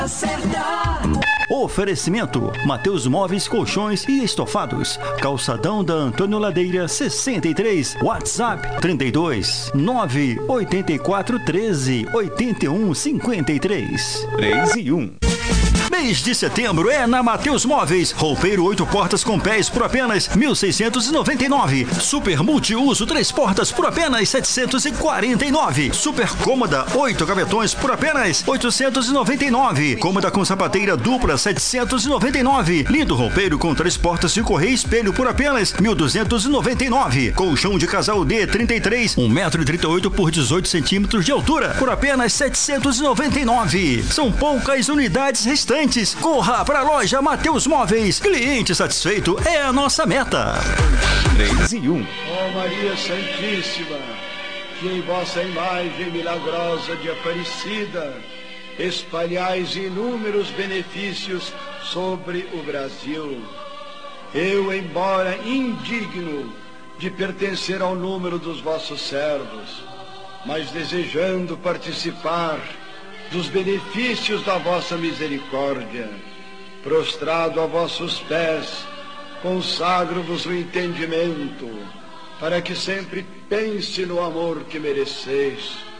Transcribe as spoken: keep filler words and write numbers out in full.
Certa. Oferecimento: Mateus Móveis, Colchões e Estofados. Calçadão da Antônio Ladeira, sessenta e três. WhatsApp trinta e dois, nove oito quatro, treze, oitenta e um, cinquenta e três. três e um. Mês de setembro é na Mateus Móveis. Roupeiro oito portas com pés por apenas mil seiscentos e noventa e nove. Super multiuso três portas por apenas setecentos e quarenta e nove. Super cômoda oito gavetões por apenas oitocentos e noventa e nove. Cômoda com sapateira dupla setecentos e noventa e nove. Lindo roupeiro com três portas de correia e espelho por apenas mil duzentos e noventa e nove. Colchão de casal D trinta e três, um metro e trinta e oito por dezoito centímetros de altura por apenas setecentos e noventa e nove. São poucas unidades restantes. Corra para a loja Mateus Móveis. Cliente satisfeito é a nossa meta. três e um. Ó Maria Santíssima, que em vossa imagem milagrosa de Aparecida espalhais inúmeros benefícios sobre o Brasil. Eu, embora indigno de pertencer ao número dos vossos servos, mas desejando participar dos benefícios da vossa misericórdia, prostrado a vossos pés, consagro-vos o entendimento, para que sempre pense no amor que mereceis.